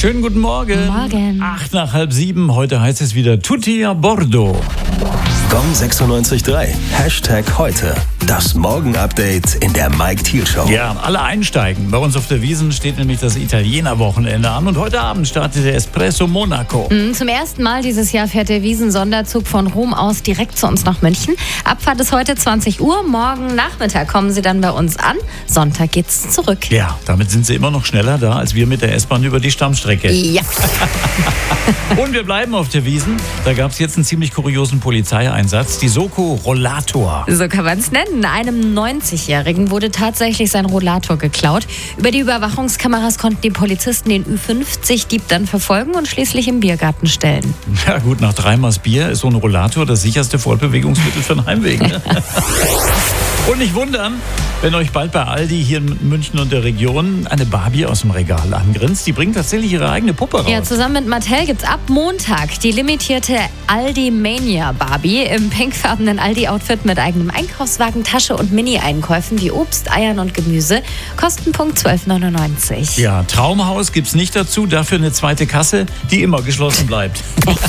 Schönen guten Morgen. Morgen. 8 nach halb 7. Heute heißt es wieder Tutti a Bordo. Gong 96.3. #heute. Das Morgen-Update in der Mike Thiel Show. Ja, alle einsteigen. Bei uns auf der Wiesn steht nämlich das Italiener-Wochenende an. Und heute Abend startet der Espresso Monaco. Zum ersten Mal dieses Jahr fährt der Wiesn-Sonderzug von Rom aus direkt zu uns nach München. Abfahrt ist heute 20 Uhr. Morgen Nachmittag kommen sie dann bei uns an. Sonntag geht's zurück. Ja, damit sind sie immer noch schneller da, als wir mit der S-Bahn über die Stammstrecke. Ja. Und wir bleiben auf der Wiesn. Da gab es jetzt einen ziemlich kuriosen Polizeieinsatz. Die Soko Rollator. So kann man es nennen. Einem 90-Jährigen wurde tatsächlich sein Rollator geklaut. Über die Überwachungskameras konnten die Polizisten den Ü50-Dieb dann verfolgen und schließlich im Biergarten stellen. Ja gut, nach 3 Maß Bier ist so ein Rollator das sicherste Fortbewegungsmittel für den Heimweg. Ne? Und nicht wundern, wenn euch bald bei Aldi hier in München und der Region eine Barbie aus dem Regal angrinst. Die bringt tatsächlich ihre eigene Puppe raus. Ja, zusammen mit Mattel gibt's ab Montag die limitierte Aldi Mania Barbie im pinkfarbenen Aldi-Outfit mit eigenem Einkaufswagen, Tasche und Mini-Einkäufen wie Obst, Eiern und Gemüse. Kostenpunkt 12,99 €. Ja, Traumhaus gibt's nicht dazu, dafür eine zweite Kasse, die immer geschlossen bleibt.